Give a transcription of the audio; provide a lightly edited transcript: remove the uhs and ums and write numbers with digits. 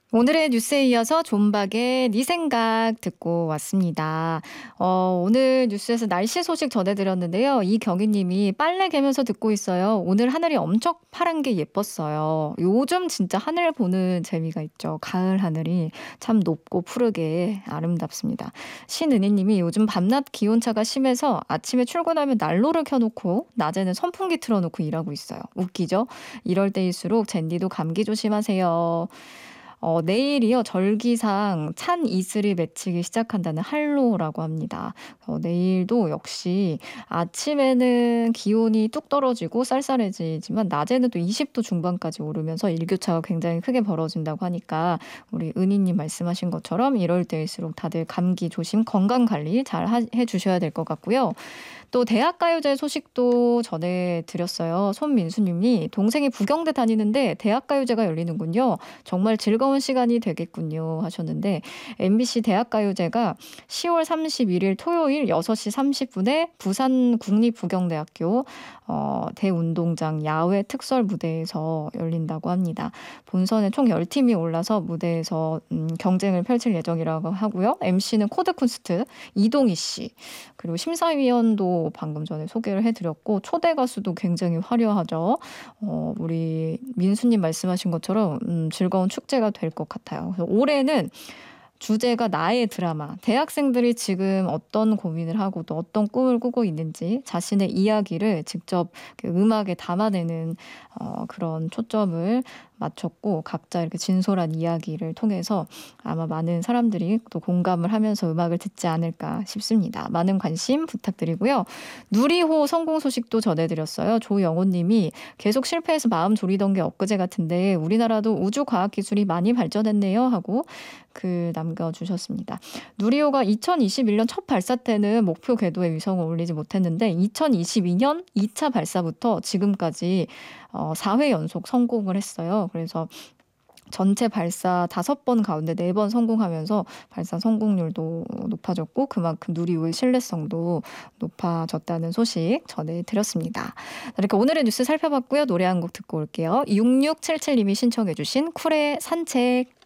오늘의 뉴스에 이어서 존박의 네 생각 듣고 왔습니다. 오늘 뉴스에서 날씨 소식 전해드렸는데요. 이경희님이 빨래 개면서 듣고 있어요. 오늘 하늘이 엄청 파란 게 예뻤어요. 요즘 진짜 하늘 보는 재미가 있죠. 가을 하늘이 참 높고 푸르게 아름답습니다. 신은희님이 요즘 밤낮 기온차가 심해서 아침에 출근하면 난로를 켜놓고 낮에는 선풍기 틀어놓고 일하고 있어요. 웃기죠? 이럴 때일수록 젠디도 감기 조심하세요. 내일이요. 절기상 찬 이슬이 맺히기 시작한다는 할로라고 합니다. 내일도 역시 아침에는 기온이 뚝 떨어지고 쌀쌀해지지만 낮에는 또 20도 중반까지 오르면서 일교차가 굉장히 크게 벌어진다고 하니까 우리 은희님 말씀하신 것처럼 이럴 때일수록 다들 감기 조심, 건강 관리 잘 해주셔야 될 것 같고요. 또 대학가요제 소식도 전해드렸어요. 손민수님이 동생이 부경대 다니는데 대학가요제가 열리는군요. 정말 즐거운 시간이 되겠군요 하셨는데 MBC 대학가요제가 10월 31일 토요일 6시 30분에 부산 국립부경대학교 대운동장 야외 특설 무대에서 열린다고 합니다. 본선에 총 10팀이 올라서 무대에서 경쟁을 펼칠 예정이라고 하고요. MC는 코드쿤스트 이동희 씨 그리고 심사위원도 방금 전에 소개를 해드렸고 초대 가수도 굉장히 화려하죠. 우리 민수님 말씀하신 것처럼 즐거운 축제가 될 것 같아요. 그래서 올해는 주제가 나의 드라마. 대학생들이 지금 어떤 고민을 하고 또 어떤 꿈을 꾸고 있는지 자신의 이야기를 직접 음악에 담아내는 그런 초점을 맞췄고 각자 이렇게 진솔한 이야기를 통해서 아마 많은 사람들이 또 공감을 하면서 음악을 듣지 않을까 싶습니다. 많은 관심 부탁드리고요. 누리호 성공 소식도 전해드렸어요. 조영호님이 계속 실패해서 마음 졸이던 게 엊그제 같은데 우리나라도 우주과학기술이 많이 발전했네요 하고 남겨주셨습니다. 누리호가 2021년 첫 발사 때는 목표 궤도에 위성을 올리지 못했는데 2022년 2차 발사부터 지금까지 4회 연속 성공을 했어요. 그래서 전체 발사 5번 가운데 4번 성공하면서 발사 성공률도 높아졌고 그만큼 누리호의 신뢰성도 높아졌다는 소식 전해드렸습니다. 이렇게 오늘의 뉴스 살펴봤고요. 노래 한 곡 듣고 올게요. 6677님이 신청해 주신 쿨의 산책.